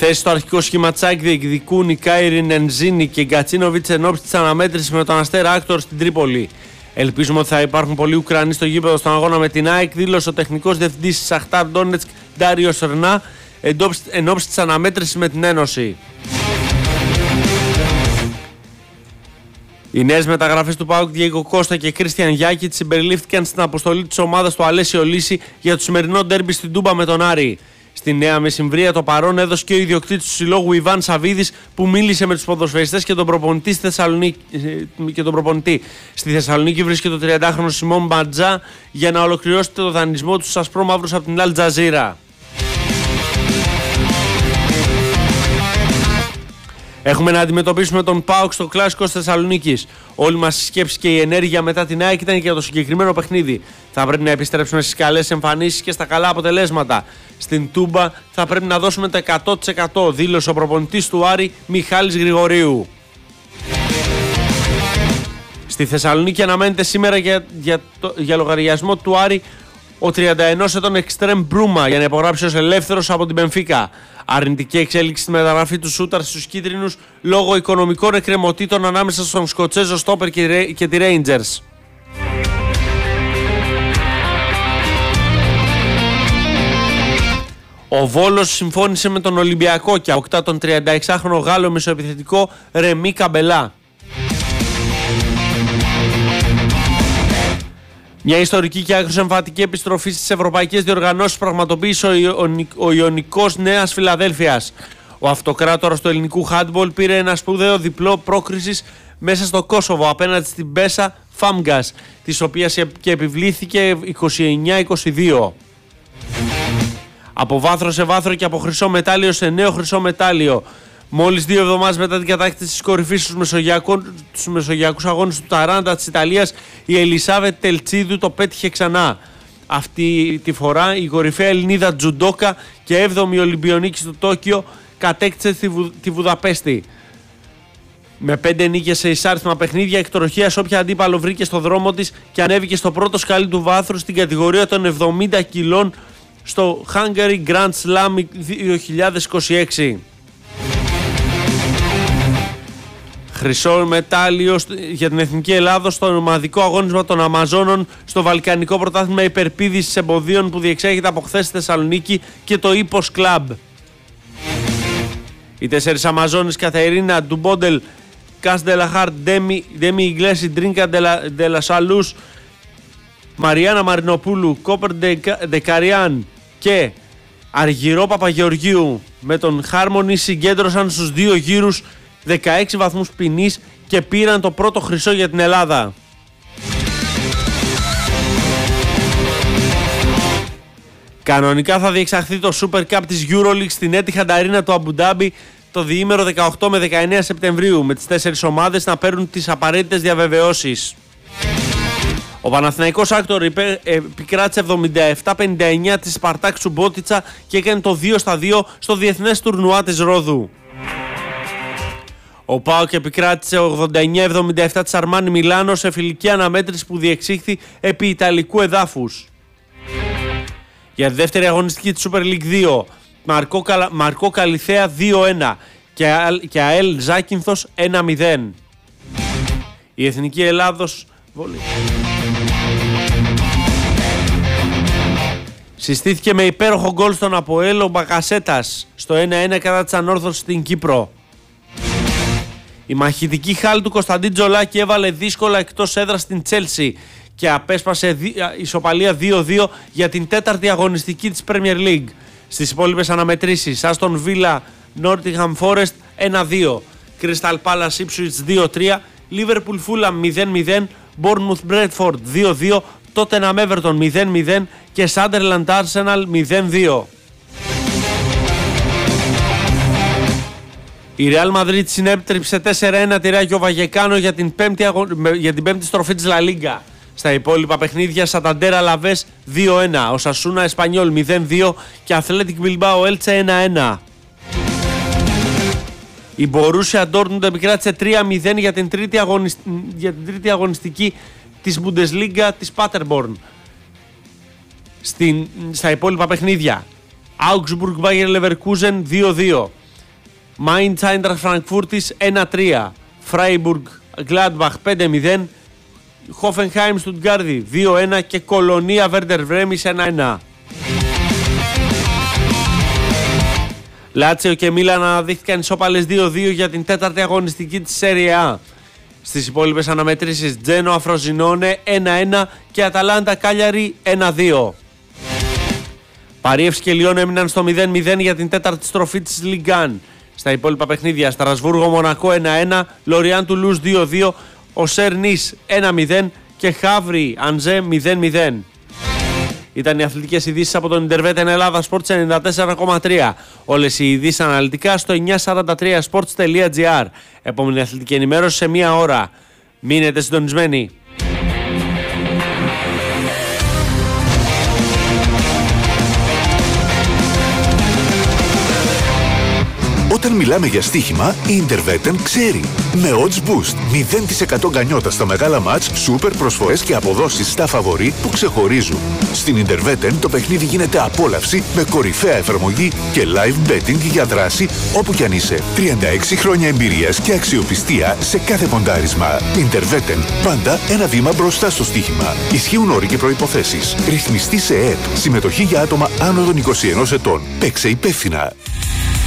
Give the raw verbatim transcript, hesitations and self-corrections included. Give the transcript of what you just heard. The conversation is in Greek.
Θέση στο αρχικό σχήμα Τσάκ διεκδικούν οι Κάιρι Νενζίνη και Γκατσίνοβιτς εν ώψη της αναμέτρησης με τον Αστέρα Άκτορ στην Τρίπολη. Ελπίζουμε ότι θα υπάρχουν πολλοί Ουκρανοί στο γήπεδο στον αγώνα με την ΑΕΚ, δήλωσε ο τεχνικός διευθυντής της Σαχτάρ Ντόνετσκ Ντάριο Σερνά εν ώψη της αναμέτρησης με την Ένωση. Οι νέες μεταγραφές του ΠΑΟΚ Διέγκο Κώστα και Κρίστιαν Γιάκιτς συμπεριλήφθηκαν στην αποστολή της ομάδας του Αλέσιο Λύση για το σημερινό ντέρμπι στην Τούμπα με τον Άρη. Στη Νέα Μεσημβρία το παρόν έδωσε και ο ιδιοκτήτης του συλλόγου Ιβάν Σαβίδης, που μίλησε με τους ποδοσφαιριστές και τον προπονητή στη Θεσσαλονίκη. Και τον προπονητή. Στη Θεσσαλονίκη βρίσκεται το τριαντάχρονο Σιμών Μπατζά για να ολοκληρώσει το δανεισμό του στους ασπρόμαυρους από την Αλ Τζαζίρα. Έχουμε να αντιμετωπίσουμε τον ΠΑΟΚ στο κλασικό της Θεσσαλονίκης. Όλη μας η σκέψη και η ενέργεια μετά την ΑΕΚ ήταν για το συγκεκριμένο παιχνίδι. Θα πρέπει να επιστρέψουμε στις καλές εμφανίσεις και στα καλά αποτελέσματα. Στην Τούμπα θα πρέπει να δώσουμε το εκατό τοις εκατό, δήλωσε ο προπονητής του Άρη Μιχάλης Γρηγορίου. Στη Θεσσαλονίκη αναμένεται σήμερα για, για, το, για λογαριασμό του Άρη ο τριάντα ενός ετών Εκστρέμ Μπρούμα για να υπογράψει ως ελεύθερος από την Μπενφίκα. Αρνητική εξέλιξη στη μεταγραφή του Σούταρ στους κίτρινους λόγω οικονομικών εκκρεμωτήτων ανάμεσα στον Σκοτσέζο Στόπερ και τη Rangers. Ο Βόλος συμφώνησε με τον Ολυμπιακό και αποκτά τον τριανταεξάχρονο Γάλλο μεσοεπιθετικό Ρεμί Καμπελά. Μια ιστορική και άκρως εμφατική επιστροφή στις ευρωπαϊκές διοργανώσεις πραγματοποίησε ο Ιωνικός Νέας Φιλαδέλφειας. Ο αυτοκράτορας του ελληνικού χάντμπολ πήρε ένα σπουδαίο διπλό πρόκρισης μέσα στο Κόσοβο απέναντι στην Μπέσα Φάμγκας, της οποίας και επιβλήθηκε είκοσι εννιά είκοσι δύο. Από βάθρο σε βάθρο και από χρυσό μετάλλιο σε νέο χρυσό μετάλλιο. Μόλις δύο εβδομάδες μετά την κατάκτηση της κορυφής στους μεσογειακούς, μεσογειακούς αγώνες του Ταράντα της Ιταλίας, η Ελισάβετ Τελτσίδου το πέτυχε ξανά. Αυτή τη φορά η κορυφαία Ελληνίδα τζουντόκα και έβδομη Ολυμπιονίκη στο Τόκιο κατέκτησε τη, Βου, τη Βουδαπέστη. Με πέντε νίκες σε εισάριθμα παιχνίδια, εκτροχία όποια αντίπαλο βρήκε στο δρόμο της και ανέβηκε στο πρώτο σκάλι του βάθρου στην κατηγορία των εβδομήντα κιλών στο Hungary Grand Slam δύο χιλιάδες είκοσι έξι. Χρυσό μετάλλιο για την Εθνική Ελλάδα στο ομαδικό αγώνισμα των Αμαζόνων στο Βαλκανικό Πρωτάθλημα Υπερπήδησης Εμποδίων που διεξάγεται από χθες στη Θεσσαλονίκη και το Ίπος Κλαμπ. Οι τέσσερις Αμαζόνες Καθερίνα Ντουμπόντελ, Κας Ντελαχάρ, Ντέμι Ιγκλέσι, Ντρίνκα Ντελασαλούς, Μαριάννα Μαρινοπούλου, Κόπερ Ντεκαριάν και Αργυρό Παπαγεωργίου με τον Χάρμονη συγκέντρωσαν στους δύο γύρους δεκαέξι βαθμούς ποινής και πήραν το πρώτο χρυσό για την Ελλάδα. Κανονικά θα διεξαχθεί το Super Cup της EuroLeague στην Etihad Arena του Αμπουντάμπι το διήμερο δεκαοκτώ με δεκαεννέα Σεπτεμβρίου, με τις τέσσερις ομάδες να παίρνουν τις απαραίτητες διαβεβαιώσεις. Ο Παναθηναϊκός Άκτορ επικράτησε εβδομήντα επτά πενήντα εννέα της Σπαρτάκ Σουμπότιτσα και έκανε το δύο στα δύο στο διεθνές τουρνουά της Ρόδου. Ο ΠΑΟΚ επικράτησε ογδόντα εννέα εβδομήντα επτά της Αρμάνι Μιλάνο σε φιλική αναμέτρηση που διεξήχθη επί Ιταλικού εδάφους. Για τη δεύτερη αγωνιστική της Super League δύο, Μαρκό, Καλα... Μαρκό Καλιθέα δύο ένα και, Α... και ΑΕΛ Ζάκυνθος ένα μηδέν. Η Εθνική Ελλάδος συστήθηκε με υπέροχο γκολ στον Αποέλ ο Μπακασέτας στο ένα ένα κατά της Ανόρθωσης στην Κύπρο. Η μαχητική χάλη του Κωνσταντίν Τζολάκη έβαλε δύσκολα εκτός έδρας στην Τσέλσι και απέσπασε ισοπαλία δύο δύο για την τέταρτη αγωνιστική της Premier League. Στις υπόλοιπες αναμετρήσεις, Άστον Βίλα Νότιγχαμ Φόρεστ ένα δύο, Crystal Palace Ipswich δύο τρία, Liverpool Fulham μηδέν μηδέν, Bournemouth Bradford δύο δύο, Tottenham Everton μηδέν μηδέν και Sunderland Arsenal μηδέν δύο. Η Real Madrid συνέπτριψε τέσσερα ένα τη Ράγιο Βαγεκάνο για την πέμπτη, αγω... για την πέμπτη στροφή της La Liga. Στα υπόλοιπα παιχνίδια, Σανταντέρα Λαβές δύο ένα, Οσασούνα Εσπανιόλ μηδέν δύο και Athletic Bilbao Έλτσε ένα ένα. Η Μπορούσια Ντόρτμουντ επικράτησε τρία μηδέν για την τρίτη, αγωνισ... για την τρίτη αγωνιστική της Bundesliga της Paderborn. Στην... Στα υπόλοιπα παιχνίδια, Augsburg Bayer Leverkusen δύο δύο, Mainz Eintracht Φραγκφούρτης ένα τρία. Freiburg Gladbach πέντε μηδέν. Hoffenheim Stuttgart δύο ένα και Κολονία Werder Bremen ένα ένα. Λάτσιο και Μίλαν αναδείχθηκαν ισόπαλες δύο δύο για την τέταρτη αγωνιστική της Serie A. Στις υπόλοιπες αναμετρήσεις Τζένοα Φροζινόνε ένα ένα και Αταλάντα Κάλιαρι ένα δύο. Παρίευς και Λιόν έμειναν στο μηδέν μηδέν για την τέταρτη στροφή της Λιγκάν. Στα υπόλοιπα παιχνίδια Στρασβούργο Μονακό ένα ένα, Λοριάν Τουλούς δύο δύο, Οσέρ Νις ένα μηδέν και Χαύρι Ανζέ μηδέν μηδέν. Ήταν οι αθλητικές ειδήσεις από τον Ιντερβέτεν Ελλάδα Sports ενενήντα τέσσερα κόμμα τρία. Όλες οι ειδήσεις αναλυτικά στο εννιακόσια σαράντα τρία sports τελεία gr. Επόμενη αθλητική ενημέρωση σε μία ώρα. Μείνετε συντονισμένοι. Όταν μιλάμε για στοίχημα, η Interveten ξέρει. Με Odds Boost, μηδέν τοις εκατό γκανιότα στα μεγάλα μάτς, σούπερ προσφορές και αποδόσεις στα φαβορί που ξεχωρίζουν. Στην Interveten το παιχνίδι γίνεται απόλαυση με κορυφαία εφαρμογή και live betting για δράση όπου κι αν είσαι. τριάντα έξι χρόνια εμπειρίας και αξιοπιστία σε κάθε ποντάρισμα. Interveten, πάντα ένα βήμα μπροστά στο στοίχημα. Ισχύουν όροι και προϋποθέσεις. Ρυθμιστή σε ΕΕΠ. Συμμετοχή για άτομα άνω των είκοσι ενός ετών. Παίξε υπεύθυνα.